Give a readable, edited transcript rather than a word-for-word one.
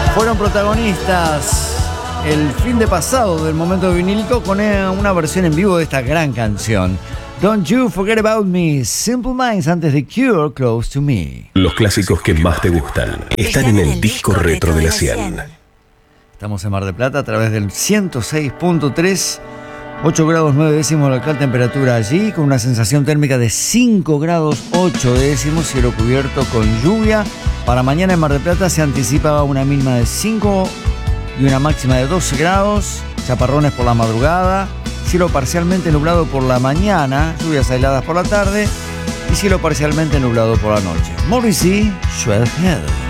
Fueron protagonistas el fin de pasado del momento vinílico con una versión en vivo de esta gran canción. Don't You Forget About Me, Simple Minds, antes de Cure, Close to Me. Los clásicos que más te gustan están en el disco retro de la 100. Estamos en Mar del Plata a través del 106.3, 8 grados 9 décimos la actual temperatura allí, con una sensación térmica de 5 grados 8 décimos, cielo cubierto con lluvia. Para mañana en Mar del Plata se anticipa una mínima de 5 y una máxima de 12 grados, chaparrones por la madrugada, cielo parcialmente nublado por la mañana, lluvias aisladas por la tarde y cielo parcialmente nublado por la noche. Morrissey, Shredhead.